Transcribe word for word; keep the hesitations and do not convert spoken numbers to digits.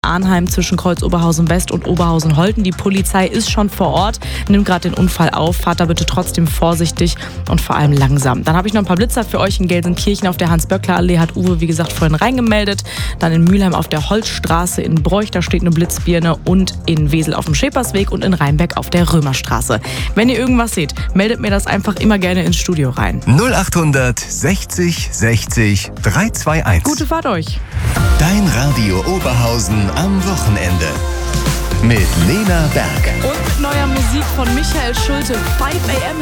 Arnheim zwischen Kreuz Oberhausen West und Oberhausen Holten. Die Polizei ist schon vor Ort, nimmt gerade den Unfall auf. Fahrt da bitte trotzdem vorsichtig und vor allem langsam. Dann habe ich noch ein paar Blitzer für euch in Gelsenkirchen auf der Hans-Böckler-Allee, hat Uwe, wie gesagt, vorhin reingemeldet. Dann in Mülheim auf der Holzstraße, in Broich, da steht eine Blitzbirne und in Wesel auf dem Schäpersweg und in Rheinberg auf der Römerstraße. Wenn ihr irgendwas seht, meldet mir das einfach immer gerne ins Studio rein. null achthundert sechzig sechzig dreihundertzweiundundzwanzig. Gute Fahrt euch. Dein Radio Oberhausen am Wochenende. Mit Lena Berg. Und mit neuer Musik von Michael Schulte, five a m